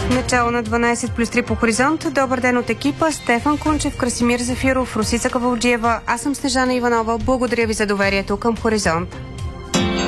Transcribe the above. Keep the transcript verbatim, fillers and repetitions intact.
Начало на дванайсет плюс три по Хоризонт. Добър ден от екипа. Стефан Кунчев, Красимир Зафиров, Росица Кавалджиева. Аз съм Снежана Иванова. Благодаря ви за доверието към Хоризонт.